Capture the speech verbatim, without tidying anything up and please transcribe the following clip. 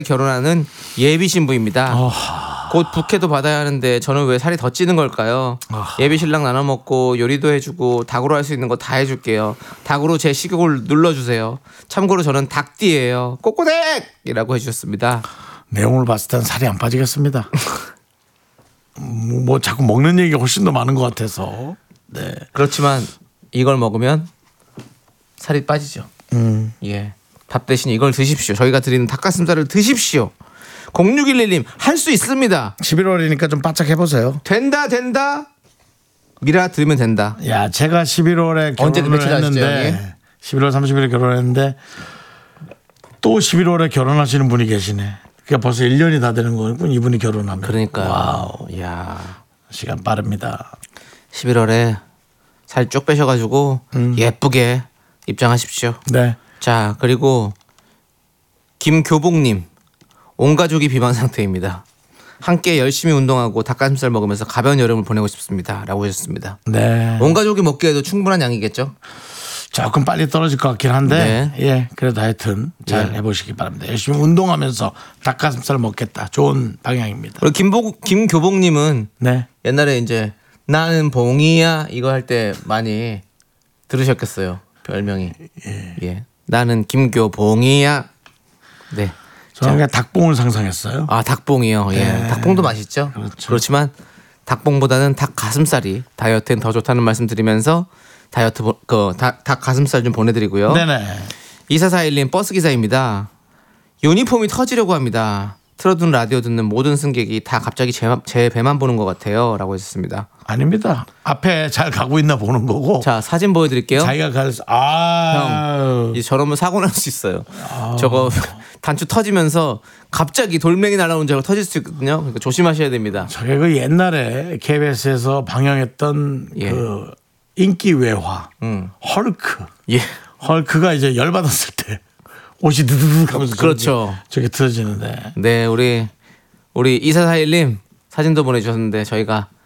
결혼하는 예비 신부입니다. 어하. 곧 부케도 받아야 하는데 저는 왜 살이 더 찌는 걸까요? 어하. 예비 신랑 나눠 먹고 요리도 해주고 닭으로 할 수 있는 거 다 해줄게요. 닭으로 제 식욕을 눌러주세요. 참고로 저는 닭띠예요. 꼬꼬댁이라고 해주셨습니다. 내용을 봤을 땐 살이 안 빠지겠습니다. 뭐 자꾸 먹는 얘기가 훨씬 더 많은 것 같아서. 네. 그렇지만 이걸 먹으면 살이 빠지죠. 음. 예. 밥 대신 이걸 드십시오. 저희가 드리는 닭가슴살을 드십시오. 공육일일 님 할 수 있습니다. 십일월이니까 좀 바짝 해보세요. 된다 된다. 미라 들으면 된다. 야, 제가 십일월에 언제 결혼을 며칠 하시죠, 했는데 형님? 십일월 삼십일에 결혼했는데 또 십일월에 결혼하시는 분이 계시네. 그게 벌써 일 년이 다 되는 거군. 이분이 결혼하면. 그러니까요. 와우. 야. 시간 빠릅니다. 십일월에 살 쭉 빼셔가지고 음. 예쁘게 입장하십시오. 네. 자, 그리고 김교복님 온 가족이 비만 상태입니다. 함께 열심히 운동하고 닭가슴살 먹으면서 가벼운 여름을 보내고 싶습니다. 라고 하셨습니다. 네. 온 가족이 먹기에도 충분한 양이겠죠? 조금 빨리 떨어질 것 같긴 한데 네. 예, 그래도 하여튼 잘 예. 해보시기 바랍니다. 열심히 운동하면서 닭가슴살 먹겠다. 좋은 방향입니다. 그리고 김복, 김교복님은 네. 옛날에 이제 나는 봉이야 이거 할 때 많이 들으셨겠어요. 별명이. 예. 예. 나는 김교봉이야. 네. 저는 그냥 닭봉을 상상했어요. 아, 닭봉이요. 예. 네. 닭봉도 맛있죠. 그렇죠. 그렇지만 닭봉보다는 닭 가슴살이 다이어트엔 더 좋다는 말씀 드리면서 다이어트 보- 그 닭, 닭 가슴살 좀 보내드리고요. 네네. 이사사일 님 버스 기사입니다. 유니폼이 터지려고 합니다. 틀어둔 라디오 듣는 모든 승객이 다 갑자기 제, 제 배만 보는 것 같아요. 라고 하셨습니다. 아닙니다. 앞에 잘 가고 있나 보는 거고. 자, 사진 보여드릴게요. 자기가 가서 아. 이 저러면 사고 날 수 있어요. 저거 단추 터지면서 갑자기 돌멩이 날아오는 줄 알고 터질 수 있거든요. 그러니까 조심하셔야 됩니다. 저게 그 옛날에 케이비에스에서 방영했던 예. 그 인기 외화 음. 헐크. 예. 헐크가 이제 열 받았을 때 옷이 드드득 하면서 그렇죠. 저게 틀어지는데. 네, 우리 우리 이사사일 님 사진도 보내주셨는데 저희가